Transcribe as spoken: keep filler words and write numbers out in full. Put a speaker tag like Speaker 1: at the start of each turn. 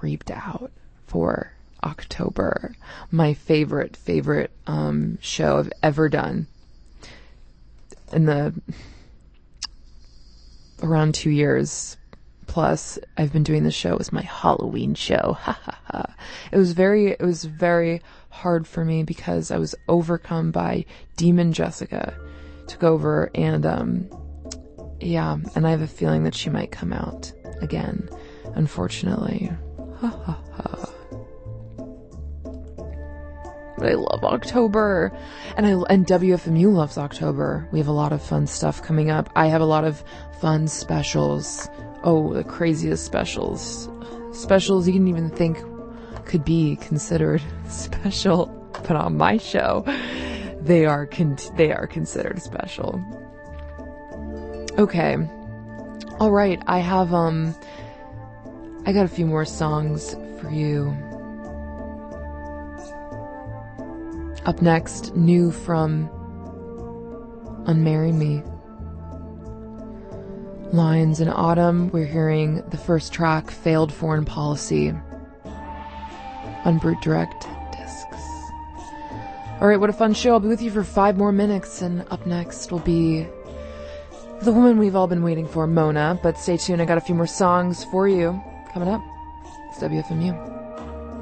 Speaker 1: creeped out for October. My favorite, favorite um, show I've ever done. In the around two years plus, I've been doing this show. It was my Halloween show. Ha ha ha. It was very, it was very hard for me because I was overcome by Demon Jessica. Took over, and um, yeah, and I have a feeling that she might come out again, unfortunately. Ha ha ha. But I love October, and I and W F M U loves October. We have a lot of fun stuff coming up. I have a lot of fun specials. Oh, the craziest specials. Specials you didn't even think could be considered special, but on my show, they are con- they are considered special. Okay. All right, I have um I got a few more songs for you. Up next, new from Unmarry Me. Lions in Autumn, we're hearing the first track, Failed Foreign Policy, on Brute Direct Discs. Alright, what a fun show. I'll be with you for five more minutes, and up next will be the woman we've all been waiting for, Mona. But stay tuned, I got a few more songs for you coming up. It's W F M U.